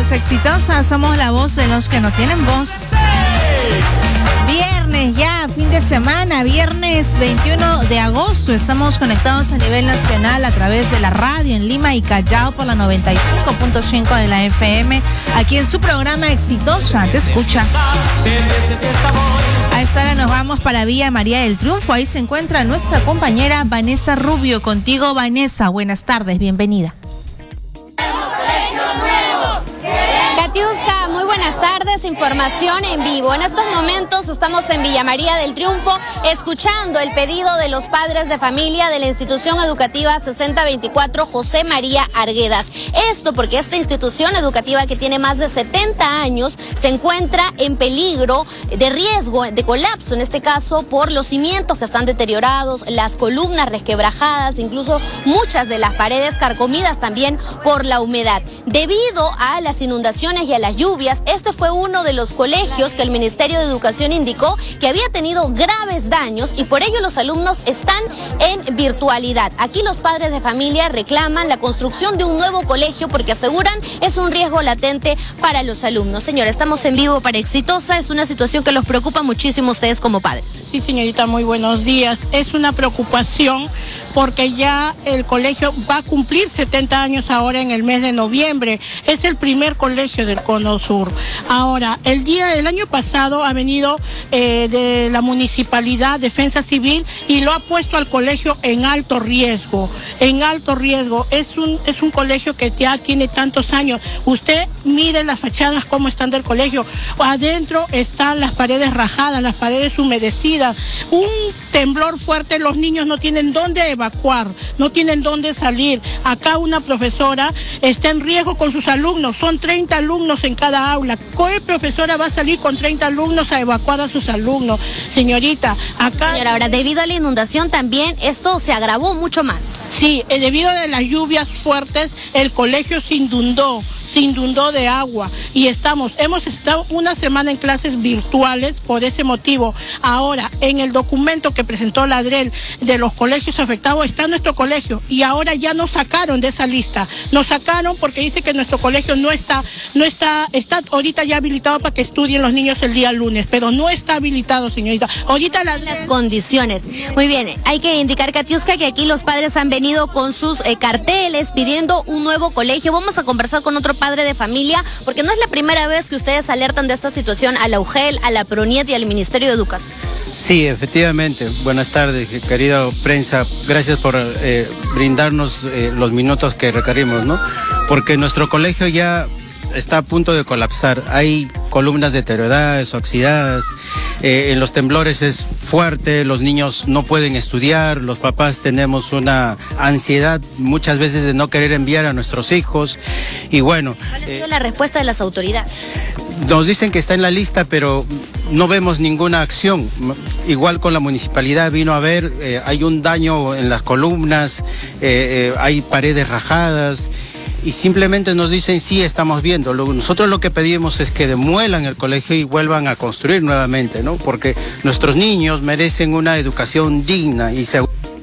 tardes, exitosa. Somos la voz de los que no tienen voz. Viernes ya, fin de semana, viernes 21 de agosto. Estamos conectados a nivel nacional a través de la radio en Lima y Callao por la 95.5 de la FM. Aquí en su programa Exitosa, te escucha. A esta hora nos vamos para Villa María del Triunfo. Ahí se encuentra nuestra compañera Vanessa Rubio. Contigo, Vanessa. Buenas tardes, bienvenida. Katiuska, muy buenas tardes, información en vivo. En estos momentos estamos en Villa María del Triunfo escuchando el pedido de los padres de familia de la institución educativa 6024 José María Arguedas. Esto porque esta institución educativa que tiene más de 70 años se encuentra en peligro de riesgo de colapso, en este caso por los cimientos que están deteriorados, las columnas resquebrajadas, incluso muchas de las paredes carcomidas también por la humedad. Debido a las inundaciones y a las lluvias, este fue uno de los colegios que el Ministerio de Educación indicó que había tenido graves daños y por ello los alumnos están en virtualidad. Aquí los padres de familia reclaman la construcción de un nuevo colegio porque aseguran es un riesgo latente para los alumnos. Señora, estamos en vivo para Exitosa, es una situación que los preocupa muchísimo a ustedes como padres. Sí, señorita, muy buenos días. Es una preocupación porque ya el colegio va a cumplir 70 años ahora en el mes de noviembre. Es el primer colegio del Cono Sur. Ahora, el año pasado ha venido de la municipalidad, Defensa Civil, y lo ha puesto al colegio en alto riesgo. En alto riesgo. Es un colegio que ya tiene tantos años. Usted mire las fachadas cómo están del colegio. Adentro están las paredes rajadas, las paredes humedecidas. Un temblor fuerte, los niños no tienen dónde evacuar, no tienen dónde salir. Acá una profesora está en riesgo con sus alumnos, son 30 alumnos en cada aula. ¿Qué profesora va a salir con 30 alumnos a evacuar a sus alumnos? Señorita, acá... Señora, ahora debido a la inundación también esto se agravó mucho más. Sí, debido a las lluvias fuertes, el colegio se inundó de agua y hemos estado una semana en clases virtuales por ese motivo. Ahora, en el documento que presentó la ADREL de los colegios afectados está nuestro colegio y ahora ya nos sacaron de esa lista. Nos sacaron porque dice que nuestro colegio está ahorita ya habilitado para que estudien los niños el día lunes, pero no está habilitado, señorita. Ahorita las condiciones. Muy bien, hay que indicar, Katiuska, que aquí los padres han venido con sus carteles pidiendo un nuevo colegio. Vamos a conversar con otro padre de familia, porque no es la primera vez que ustedes alertan de esta situación a la UGEL, a la PRONIET y al Ministerio de Educación. Sí, efectivamente. Buenas tardes, querida prensa. Gracias por brindarnos los minutos que requerimos, ¿no? Porque nuestro colegio ya está a punto de colapsar. Hay columnas deterioradas, oxidadas, en los temblores es fuerte, los niños no pueden estudiar, los papás tenemos una ansiedad muchas veces de no querer enviar a nuestros hijos y bueno. ¿Cuál ha sido la respuesta de las autoridades? Nos dicen que está en la lista, pero no vemos ninguna acción. Igual con la municipalidad vino a ver, hay un daño en las columnas, hay paredes rajadas. Y simplemente nos dicen, sí, estamos viendo. Nosotros lo que pedimos es que demuelan el colegio y vuelvan a construir nuevamente, ¿no? Porque nuestros niños merecen una educación digna y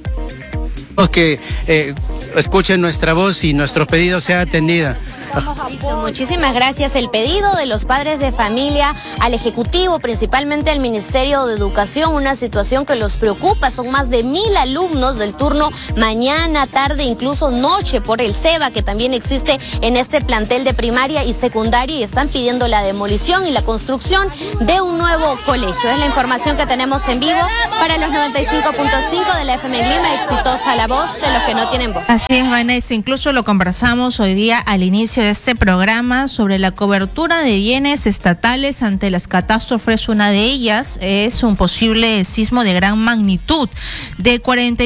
que escuchen nuestra voz y nuestro pedido sea atendida. Listo, muchísimas gracias. El pedido de los padres de familia al Ejecutivo, principalmente al Ministerio de Educación, una situación que los preocupa. Son más de 1000 alumnos del turno mañana, tarde, incluso noche por el SEBA que también existe en este plantel de primaria y secundaria y están pidiendo la demolición y la construcción de un nuevo colegio. Es la información que tenemos en vivo para los 95.5 de la FM en Lima. Exitosa, la voz de los que no tienen voz. Así es, Vanessa. Incluso lo conversamos hoy día al inicio de este programa sobre la cobertura de bienes estatales ante las catástrofes. Una de ellas es un posible sismo de gran magnitud. De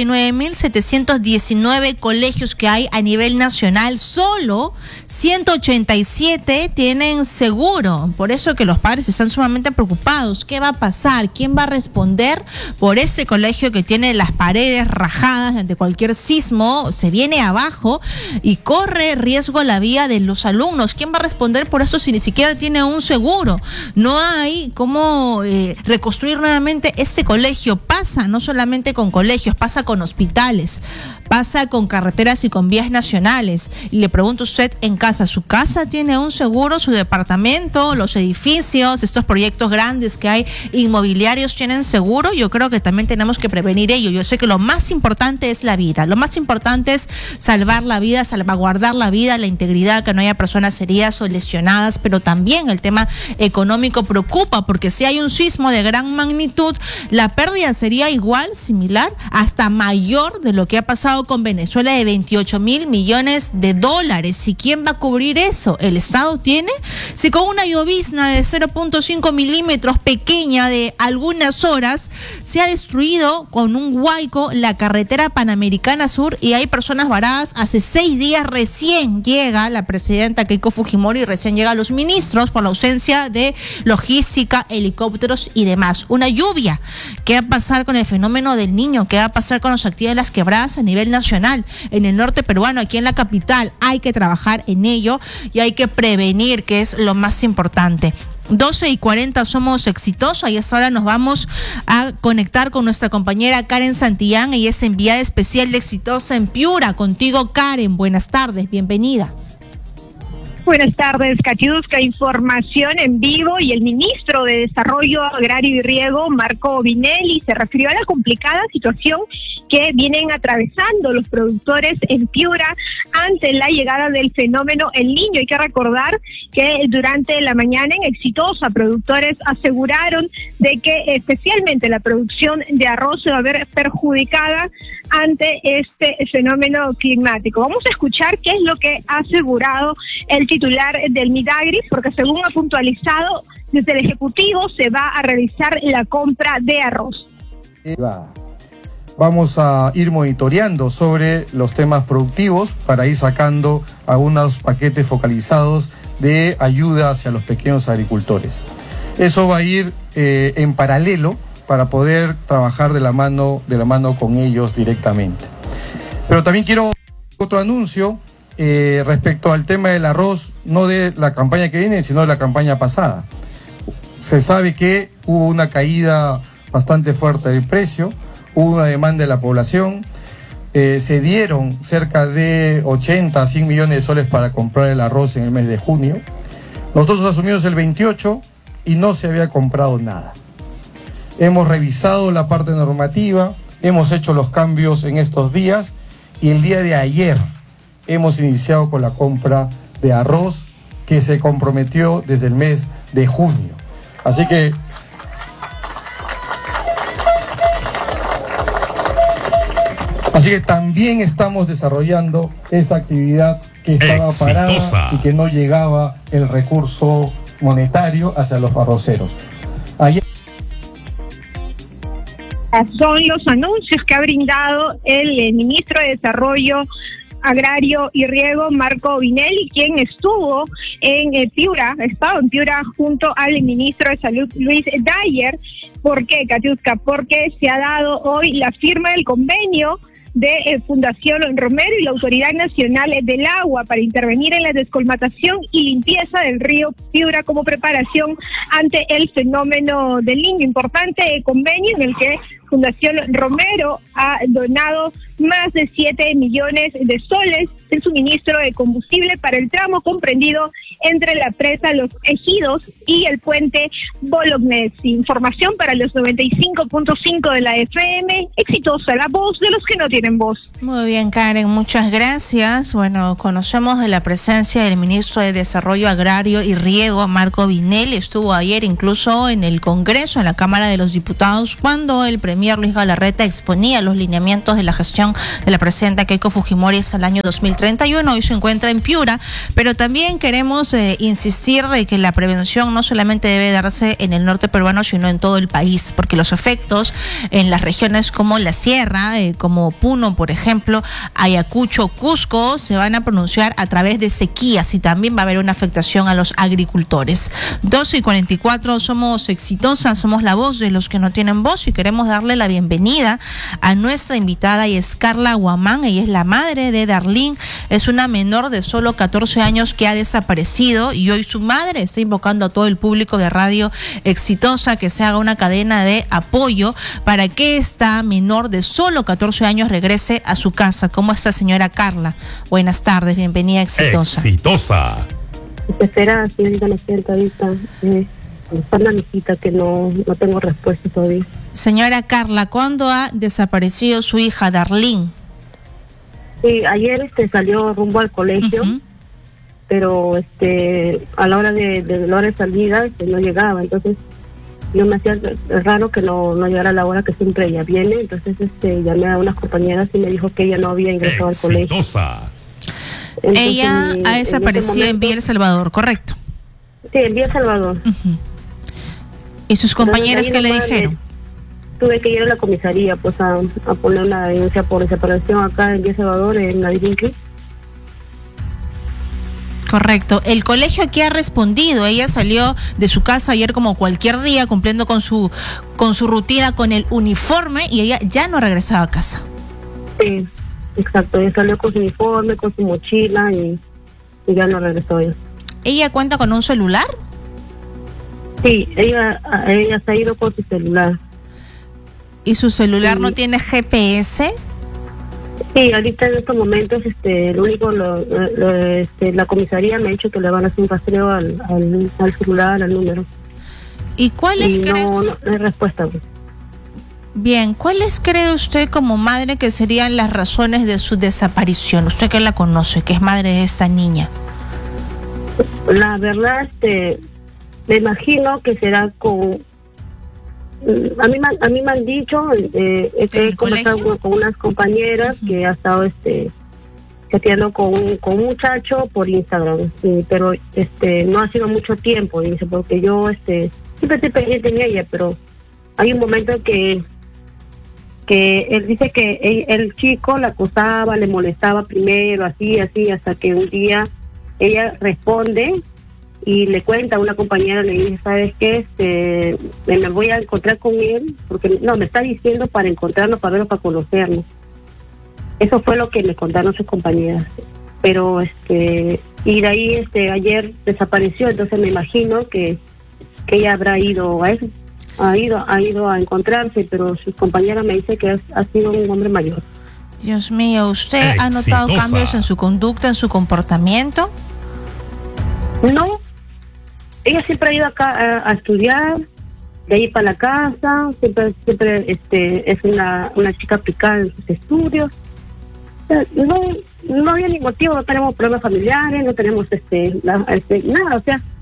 49.719 colegios que hay a nivel nacional, solo 187 tienen seguro. Por eso que los padres están sumamente preocupados. ¿Qué va a pasar? ¿Quién va a responder por ese colegio que tiene las paredes rajadas ante cualquier sismo? Se viene abajo y corre riesgo la vida de los alumnos. ¿Quién va a responder por eso si ni siquiera tiene un seguro? No hay cómo reconstruir nuevamente ese colegio. pasa no solamente con colegios, pasa con hospitales, pasa con carreteras y con vías nacionales. Y le pregunto a usted en casa, ¿su casa tiene un seguro? ¿Su departamento, los edificios, estos proyectos grandes que hay inmobiliarios tienen seguro? Yo creo que también tenemos que prevenir ello. Yo sé que lo más importante es la vida, lo más importante es salvar la vida, salvaguardar la vida, la integridad, que no haya personas heridas o lesionadas, pero también el tema económico preocupa, porque si hay un sismo de gran magnitud, la pérdida sería igual, similar, hasta mayor de lo que ha pasado con Venezuela, de 28.000 millones de dólares. ¿Y quién va a cubrir eso? ¿El Estado tiene? Si con una llovizna de 0.5 milímetros pequeña de algunas horas se ha destruido con un huaico la carretera Panamericana Sur y hay personas varadas, hace 6 días recién llega la presidenta Keiko Fujimori, recién llegan los ministros por la ausencia de logística, helicópteros y demás. Una lluvia. ¿Qué va a pasar con el fenómeno del Niño? ¿Qué va a pasar con los actividades de las quebradas a nivel nacional? En el norte peruano, aquí en la capital, hay que trabajar en ello y hay que prevenir, que es lo más importante. 12:40 somos exitosos y hasta ahora nos vamos a conectar con nuestra compañera Karen Santillán. Ella es enviada especial de Exitosa en Piura. Contigo, Karen, buenas tardes, bienvenida. Buenas tardes, Katiuska. Información en vivo. Y el ministro de Desarrollo Agrario y Riego, Marco Vinelli, se refirió a la complicada situación que vienen atravesando los productores en Piura ante la llegada del fenómeno El Niño. Hay que recordar que durante la mañana en Exitosa, productores aseguraron de que especialmente la producción de arroz se va a ver perjudicada ante este fenómeno climático. Vamos a escuchar qué es lo que ha asegurado el titular del Midagri, porque según ha puntualizado desde el Ejecutivo se va a realizar la compra de arroz. Vamos a ir monitoreando sobre los temas productivos para ir sacando algunos paquetes focalizados de ayuda hacia los pequeños agricultores. Eso va a ir en paralelo para poder trabajar de la mano con ellos directamente. Pero también quiero otro anuncio respecto al tema del arroz, no de la campaña que viene, sino de la campaña pasada. Se sabe que hubo una caída bastante fuerte del precio, hubo una demanda de la población, se dieron cerca de 80 a 100 millones de soles para comprar el arroz en el mes de junio. Nosotros asumimos el 28 y no se había comprado nada. Hemos revisado la parte normativa, hemos hecho los cambios en estos días y el día de ayer hemos iniciado con la compra de arroz que se comprometió desde el mes de junio. Así que también estamos desarrollando esa actividad que estaba parada y que no llegaba el recurso monetario hacia los arroceros. Ayer... Son los anuncios que ha brindado el ministro de Desarrollo Agrario y Riego, Marco Vinelli, quien estuvo en Piura, ha estado en Piura junto al ministro de Salud, Luis Dayer. ¿Por qué, Katiuska? Porque se ha dado hoy la firma del convenio de Fundación Romero y la Autoridad Nacional del Agua para intervenir en la descolmatación y limpieza del río Piura como preparación ante el fenómeno del Niño. Importante convenio en el que Fundación Romero ha donado más de 7 millones de soles en suministro de combustible para el tramo comprendido entre la presa Los Ejidos y el puente Bolognesi. Información para los 95.5 de la FM. Exitosa, la voz de los que no tienen voz. Muy bien, Karen, muchas gracias. Bueno, conocemos de la presencia del ministro de Desarrollo Agrario y Riego, Marco Vinelli. Estuvo ayer incluso en el Congreso, en la Cámara de los Diputados, cuando el premier Luis Galarreta exponía los lineamientos de la gestión de la presidenta Keiko Fujimori hasta el año 2031. Hoy se encuentra en Piura, pero también queremos insistir de que la prevención no solamente debe darse en el norte peruano, sino en todo el país, porque los efectos en las regiones como la sierra, como Puno, por ejemplo, Ayacucho, Cusco, se van a pronunciar a través de sequías y también va a haber una afectación a los agricultores. 12:44, somos exitosas, somos la voz de los que no tienen voz y queremos darle la bienvenida a nuestra invitada y es Carla Guamán. Ella es la madre de Darlene, es una menor de solo 14 años que ha desaparecido desaparecido y hoy su madre está invocando a todo el público de Radio Exitosa que se haga una cadena de apoyo para que esta menor de solo 14 años regrese a su casa. ¿Cómo está, señora Carla? Buenas tardes, bienvenida a Exitosa. Exitosa. Espera, señorita, lo siento ahorita. Está una visita que no tengo respuesta todavía. Señora Carla, ¿cuándo ha desaparecido su hija Darlene? Sí, ayer salió rumbo al colegio, pero a la hora de la hora de salida no llegaba, entonces yo me hacía raro que no llegara a la hora que siempre ella viene, entonces llamé a unas compañeras y me dijo que ella no había ingresado al colegio. Entonces, ella ha desaparecido en Villa El Salvador, ¿correcto? Sí, en Villa El Salvador. ¿Y sus compañeras qué le dijeron? Tuve que ir a la comisaría pues a poner una denuncia por desaparición acá en Villa El Salvador, en Nadivincli. Correcto. ¿El colegio qué ha respondido? Ella salió de su casa ayer como cualquier día, cumpliendo con su rutina, con el uniforme, y ella ya no regresaba a casa. Sí, exacto. Ella salió con su uniforme, con su mochila y ya no regresó ella. ¿Ella cuenta con un celular? Sí, ella se ha ido con su celular. ¿Y su celular sí. no tiene GPS? Sí, ahorita en estos momentos, lo único, la comisaría me ha dicho que le van a hacer un rastreo al celular, al número. ¿Y cuáles cree? No hay respuesta. Pues. Bien, ¿cuáles cree usted como madre que serían las razones de su desaparición? Usted que la conoce, que es madre de esta niña. La verdad, me imagino que será con... A mí me han dicho, he conversado con unas compañeras que ha estado chateando con un muchacho por Instagram, pero no ha sido mucho tiempo, dice, porque yo siempre estoy pendiente en ella, pero hay un momento que él dice que el chico la acosaba, le molestaba primero, así, hasta que un día ella responde y le cuenta a una compañera, le dice, ¿sabes qué? Me voy a encontrar con él, porque no, me está diciendo para encontrarnos, para verlo, para conocernos. Eso fue lo que me contaron sus compañeras. Pero, y de ahí, ayer desapareció, entonces me imagino que ella habrá ido a eso, ha ido a encontrarse, pero sus compañeras me dicen que ha sido un hombre mayor. Dios mío, ¿usted ha notado cambios en su conducta, en su comportamiento? No, ella siempre ha ido acá a estudiar, de ahí para la casa, siempre es una chica aplicada en sus estudios. O sea, no había ningún motivo, no tenemos problemas familiares, no tenemos nada, o sea,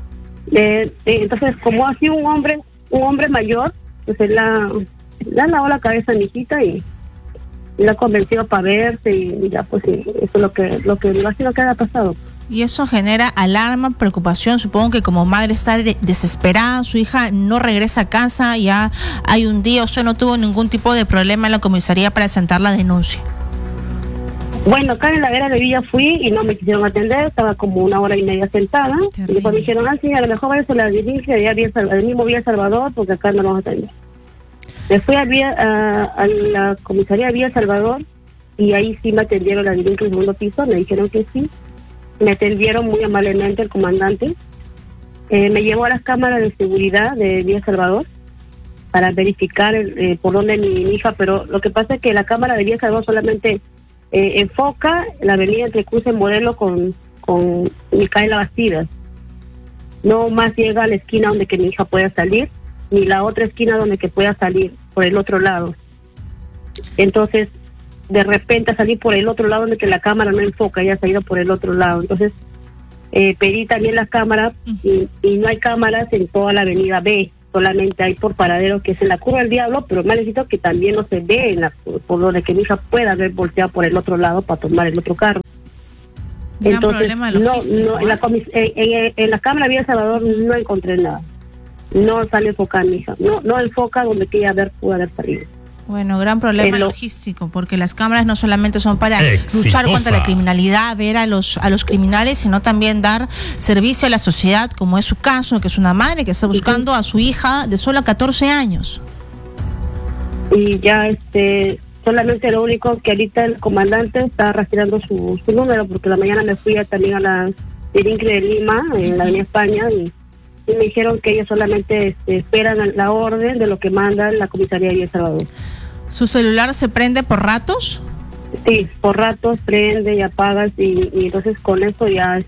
entonces como ha sido un hombre mayor, pues él le ha lavado la cabeza a mi hijita y la ha convencido para verse y ya pues sí, eso es lo que ha sido que ha pasado. Y eso genera alarma, preocupación. Supongo que como madre está desesperada, su hija no regresa a casa, ya hay un día, usted no tuvo ningún tipo de problema en la comisaría para presentar la denuncia. Bueno, acá en la Vera de Villa fui y no me quisieron atender, estaba como 1 hora y media sentada. Terrible. Y después me dijeron, sí, a lo mejor vaya a la dirigencia al mismo Villa Salvador, porque acá no nos atender. Me fui a la comisaría de Villa Salvador y ahí sí me atendieron la dirigencia del segundo piso, me dijeron que sí. Me atendieron muy amablemente el comandante. Me llevó a las cámaras de seguridad de Villa Salvador para verificar por dónde mi hija, pero lo que pasa es que la cámara de Villa Salvador solamente enfoca la avenida entre Cruce Modelo con Micaela Bastidas. No más llega a la esquina donde que mi hija pueda salir, ni la otra esquina donde que pueda salir por el otro lado. Entonces, de repente salir por el otro lado donde que la cámara no enfoca, ella se ha ido por el otro lado. Entonces, pedí también las cámaras y no hay cámaras en toda la avenida B, solamente hay por paradero que es en la Curva del Diablo, pero me necesito que también no se ve por donde que mi hija pueda haber volteado por el otro lado para tomar el otro carro. Gran entonces, problema logístico, en la cámara de Villa Salvador no encontré nada. No sale enfocada mi hija, no enfoca donde que ella pudo haber salido. Bueno, gran problema logístico, porque las cámaras no solamente son para luchar contra la criminalidad, ver a los criminales, sino también dar servicio a la sociedad, como es su caso, que es una madre que está buscando a su hija de solo 14 años. Y ya solamente lo único que ahorita el comandante está rastreando su número, porque la mañana me fui también a del INCRE de Lima, en la Avenida España, y me dijeron que ellos solamente esperan la orden de lo que manda la comisaría de El Salvador. ¿Su celular se prende por ratos? Sí, por ratos prende y apagas, y entonces con eso ya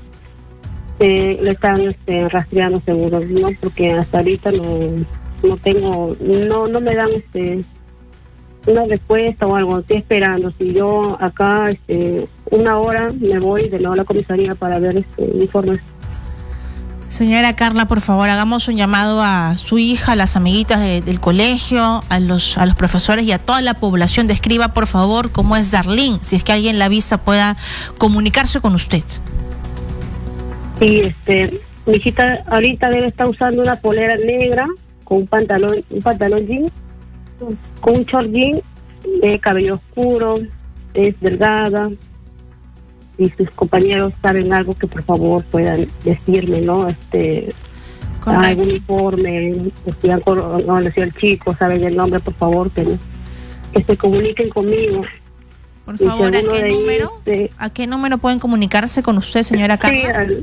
le están rastreando seguro, ¿no? Porque hasta ahorita no me dan una respuesta o algo. Estoy esperando. Si yo acá una hora me voy de nuevo a la comisaría para ver informes. Señora Carla, por favor, hagamos un llamado a su hija, a las amiguitas del colegio, a los profesores y a toda la población. Describa, por favor, cómo es Darlene, si es que alguien la avisa, pueda comunicarse con usted. Sí, mi hijita ahorita debe estar usando una polera negra con un pantalón jean, con un short jean, de cabello oscuro, es delgada, y sus compañeros saben algo que por favor puedan decirme, ¿no? Algún uniforme, no le decía el chico, saben el nombre, por favor, que se comuniquen conmigo. Por favor, ¿a qué número pueden comunicarse con usted, señora Carla? Sí, al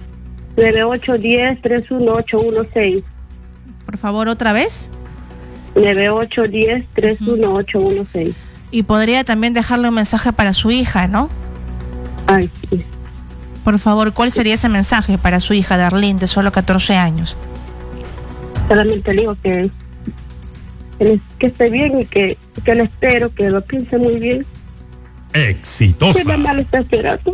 9810-31816. Por favor, otra vez. 9810-31816. Y podría también dejarle un mensaje para su hija, ¿no? Ay, sí. Por favor, ¿cuál sería ese mensaje para su hija Darlene, de solo 14 años? Solamente le digo que esté bien y que le espero, que lo piense muy bien. Exitosa. Que mamá lo está esperando.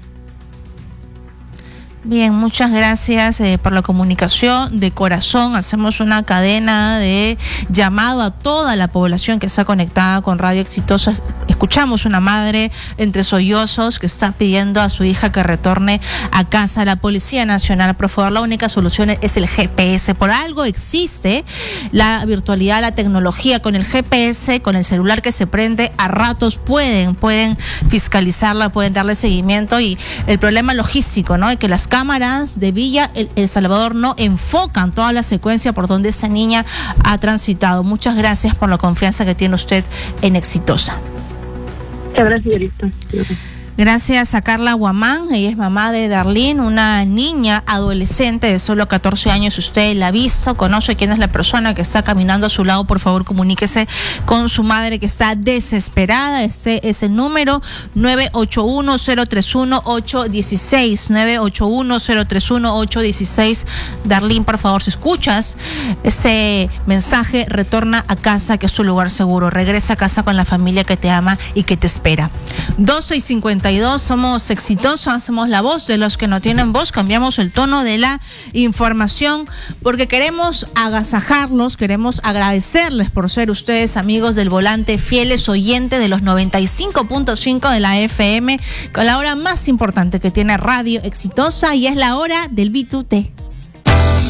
Bien, muchas gracias por la comunicación. De corazón, hacemos una cadena de llamado a toda la población que está conectada con Radio Exitosa. Escuchamos una madre entre sollozos que está pidiendo a su hija que retorne a casa. La Policía Nacional, por favor, la única solución es el GPS. Por algo existe la virtualidad, la tecnología. Con el GPS, con el celular que se prende, a ratos pueden fiscalizarla, pueden darle seguimiento. Y el problema logístico, ¿no? De que las cámaras de Villa El Salvador no enfocan toda la secuencia por donde esa niña ha transitado. Muchas gracias por la confianza que tiene usted en Exitosa. Muchas gracias, señorita. Gracias a Carla Guamán, ella es mamá de Darlene, una niña adolescente de solo 14 años. Usted la ha visto, conoce quién es la persona que está caminando a su lado, por favor comuníquese con su madre que está desesperada. Ese es el número 981-031-816, 981-031-816. Darlene, por favor, si escuchas ese mensaje, retorna a casa, que es tu lugar seguro. Regresa a casa con la familia que te ama y que te espera. 12:52. Somos Exitosos, somos la voz de los que no tienen voz. Cambiamos el tono de la información porque queremos agasajarlos, queremos agradecerles por ser ustedes amigos del volante, fieles oyentes de los 95.5 de la FM, con la hora más importante que tiene Radio Exitosa, y es la hora del B2T.